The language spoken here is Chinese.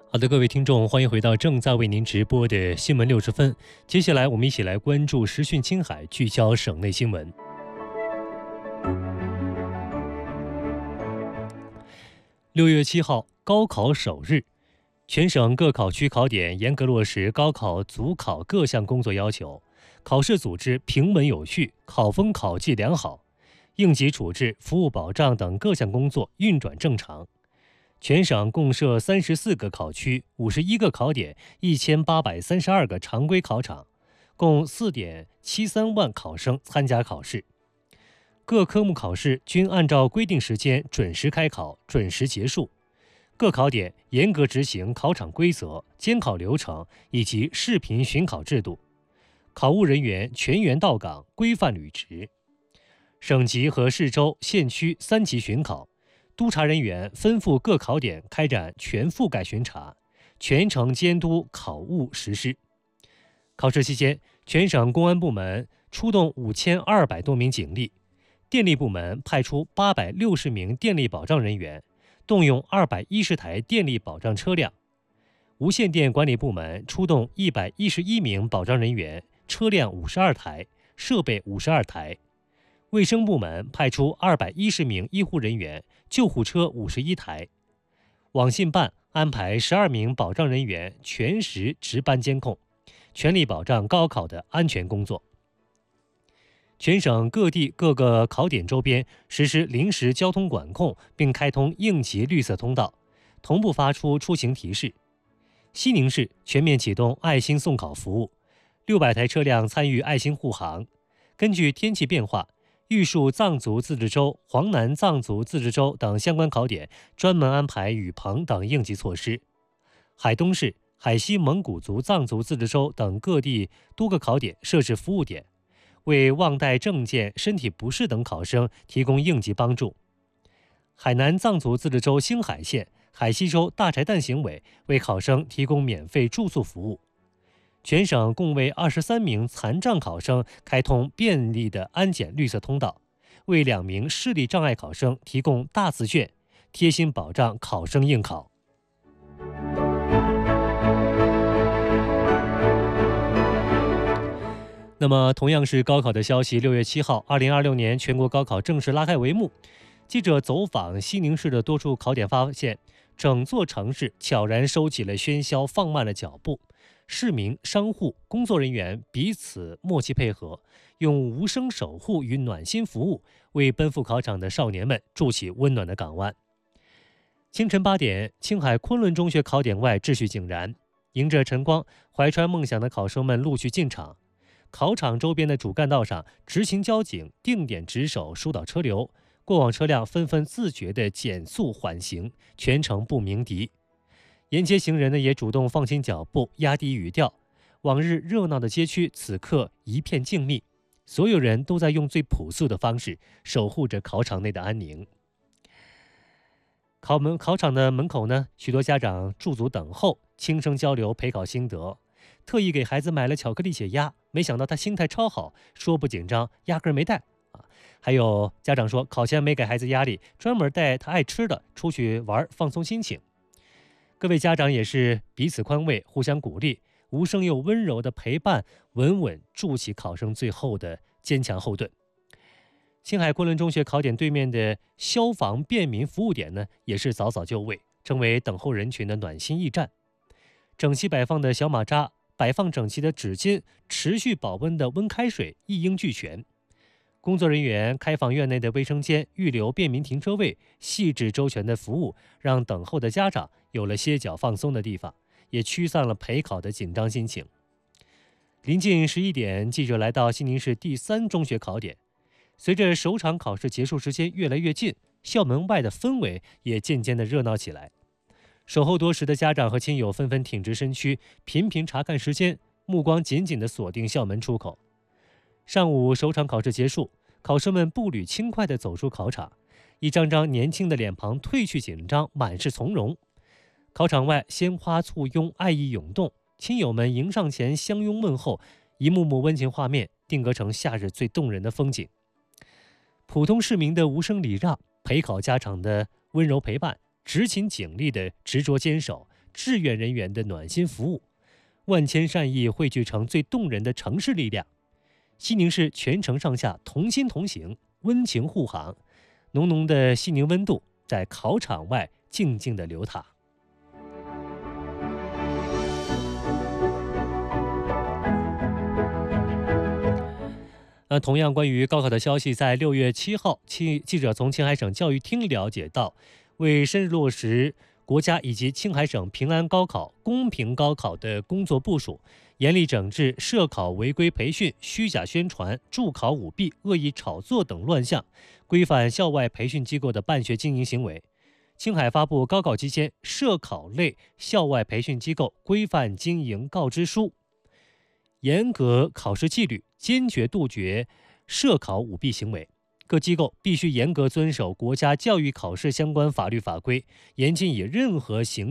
好的，各位听众，欢迎回到正在为您直播的新闻60分。接下来，我们一起来关注时讯青海，聚焦省内新闻。6月7号，高考首日，全省各考区考点严格落实高考组考各项工作要求，考试组织平稳有序，考风考纪良好，应急处置、服务保障等各项工作运转正常。全省共设34个考区、51个考点、1832个常规考场，共4.73万考生参加考试。各科目考试均按照规定时间准时开考、准时结束。各考点严格执行考场规则、监考流程以及视频巡考制度，考务人员全员到岗，规范履职。省级和市州、县区3级巡考。督查人员吩咐各考点开展全覆盖巡查，全程监督考务实施。考试期间，全省公安部门出动5200多名警力，电力部门派出860名电力保障人员，动用210台电力保障车辆；无线电管理部门出动111名保障人员，车辆52台，设备52台；卫生部门派出210名医护人员，救护车51台；网信办安排12名保障人员全时值班监控，全力保障高考的安全工作。全省各地各个考点周边实施临时交通管控，并开通应急绿色通道，同步发出出行提示。西宁市全面启动爱心送考服务，600台车辆参与爱心护航。根据天气变化，玉树藏族自治州、黄南藏族自治州等相关考点专门安排雨棚等应急措施。海东市、海西蒙古族藏族自治州等各地多个考点设置服务点，为忘带证件、身体不适等考生提供应急帮助。海南藏族自治州兴海县、海西州大柴旦行委为考生提供免费住宿服务。全省共为23名残障考生开通便利的安检绿色通道，为2名视力障碍考生提供大字卷，贴心保障考生应考。那么，同样是高考的消息，6月7号，2026年全国高考正式拉开帷幕。记者走访西宁市的多处考点，发现整座城市悄然收起了喧嚣，放慢了脚步。市民、商户、工作人员彼此默契配合，用无声守护与暖心服务，为奔赴考场的少年们筑起温暖的港湾。清晨8点，青海昆仑中学考点外秩序井然，迎着晨光，怀揣梦想的考生们陆续进场。考场周边的主干道上，执勤交警定点值守，疏导车流，过往车辆纷纷自觉地减速缓行，全程不鸣笛。沿街行人呢也主动放轻脚步，压低语调。往日热闹的街区此刻一片静谧，所有人都在用最朴素的方式守护着考场内的安宁。考场的门口呢，许多家长驻足等候，轻声交流陪考心得。特意给孩子买了巧克力解压，没想到他心态超好，说不紧张，压根没带还有家长说，考前没给孩子压力，专门带他爱吃的出去玩，放松心情。各位家长也是彼此宽慰，互相鼓励，无声又温柔的陪伴，稳稳筑起考生最后的坚强后盾。青海昆仑中学考点对面的消防便民服务点呢，也是早早就位，成为等候人群的暖心驿站。整齐摆放的小马扎，摆放整齐的纸巾，持续保温的温开水一应俱全。工作人员开放院内的卫生间，预留便民停车位，细致周全的服务让等候的家长有了歇脚放松的地方，也驱散了陪考的紧张心情。临近11点，记者来到西宁市第3中学考点。随着首场考试结束时间越来越近，校门外的氛围也渐渐的热闹起来。守候多时的家长和亲友纷纷挺直身躯，频频查看时间，目光紧紧地锁定校门出口。上午首场考试结束，考生们步履轻快地走出考场，一张张年轻的脸庞褪去紧张，满是从容。考场外鲜花簇拥，爱意涌动，亲友们迎上前相拥问候，一幕幕温情画面定格成夏日最动人的风景。普通市民的无声礼让，陪考家长的温柔陪伴，执勤警力的执着坚守， 志愿人员的暖心服务，万千善意汇聚成最动人的城市力量。西宁市全城上下同心同行，温情护航，浓浓的西宁温度在考场外静静地流淌。同样关于高考的消息，在6月7号，记者从青海省教育厅了解到，为深入落实国家以及青海省平安高考、公平高考的工作部署，严厉整治涉考违规培训、虚假宣传、助考舞弊、恶意炒作等乱象，规范校外培训机构的办学经营行为。青海发布高考期间涉考类校外培训机构规范经营告知书，严格考试纪律，坚决杜绝涉考舞弊行为。各机构必须严格遵守国家教育考试相关法律法规，严禁以任何形